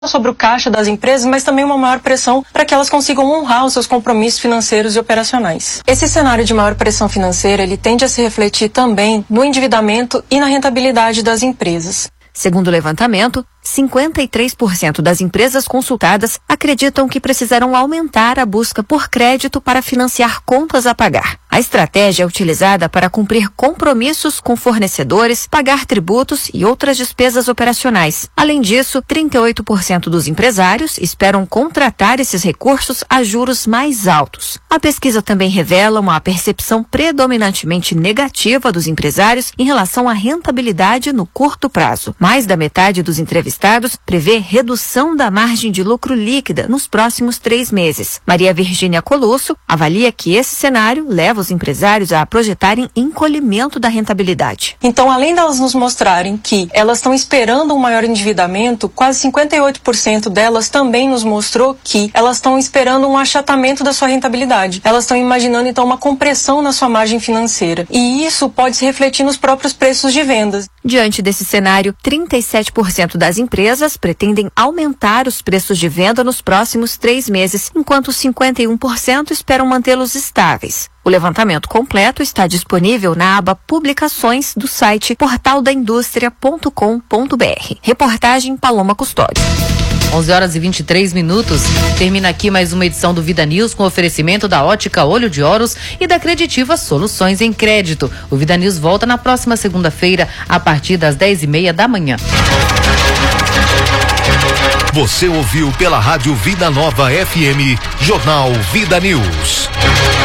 sobre o caixa das empresas, mas também uma maior pressão para que elas consigam honrar os seus compromissos financeiros e operacionais. Esse cenário de maior pressão financeira, ele tende a se refletir também no endividamento e na rentabilidade das empresas. Segundo o levantamento, 53% das empresas consultadas acreditam que precisarão aumentar a busca por crédito para financiar contas a pagar. A estratégia é utilizada para cumprir compromissos com fornecedores, pagar tributos e outras despesas operacionais. Além disso, 38% dos empresários esperam contratar esses recursos a juros mais altos. A pesquisa também revela uma percepção predominantemente negativa dos empresários em relação à rentabilidade no curto prazo. Mais da metade dos entrevistados prevê redução da margem de lucro líquida nos próximos 3 meses. Maria Virgínia Colusso avalia que esse cenário leva os empresários a projetarem encolhimento da rentabilidade. Então, além delas nos mostrarem que elas estão esperando um maior endividamento, quase 58% delas também nos mostrou que elas estão esperando um achatamento da sua rentabilidade. Elas estão imaginando, então, uma compressão na sua margem financeira. E isso pode se refletir nos próprios preços de vendas. Diante desse cenário, 37% das empresas pretendem aumentar os preços de venda nos próximos 3 meses, enquanto 51% esperam mantê-los estáveis. O levantamento completo está disponível na aba Publicações do site portaldaindustria.com.br. Reportagem Paloma Custódio. 11h23. Termina aqui mais uma edição do Vida News com oferecimento da Ótica Olho de Horus e da Creditiva Soluções em Crédito. O Vida News volta na próxima segunda-feira, a partir das 10h30 da manhã. Você ouviu pela Rádio Vida Nova FM, Jornal Vida News.